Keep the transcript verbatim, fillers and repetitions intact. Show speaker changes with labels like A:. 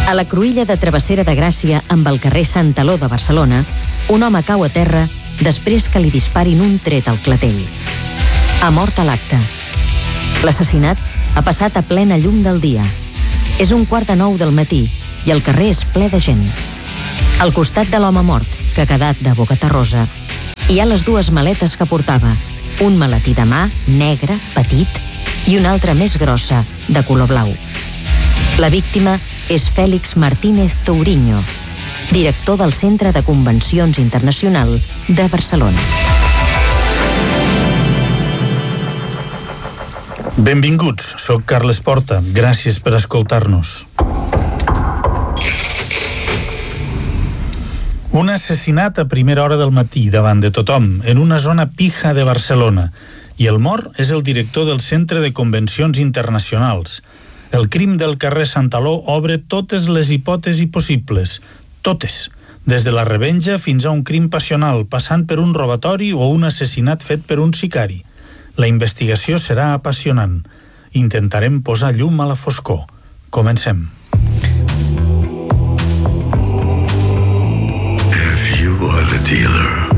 A: A la cruïlla de Travessera de Gràcia, amb el carrer Sant Taló de Barcelona, un home cau a terra després que li disparin un tret al clatell. Ha mort a l'acte. L'assassinat ha passat a plena llum del dia. És un quart de nou del matí i el carrer és ple de gent. Al costat de l'home mort, que ha quedat de bocaterrosa, hi ha les dues maletes que portava, un maletí de mà, negre, petit, i una altra més grossa, de color blau. La víctima és Fèlix Martínez Touriño, director del Centre de Convencions Internacional de Barcelona.
B: Benvinguts, soc Carles Porta. Gràcies per escoltar-nos. Un assassinat a primera hora del matí davant de tothom, en una zona pija de Barcelona, i el mort és el director del Centre de Convencions Internacionals. El crim del carrer Sant Taló obre totes les hipòtesis possibles, totes, des de la revenja fins a un crim passional, passant per un robatori o un assassinat fet per un sicari. La investigació serà apassionant. Intentarem posar llum a la foscor. Comencem.
C: If you are the dealer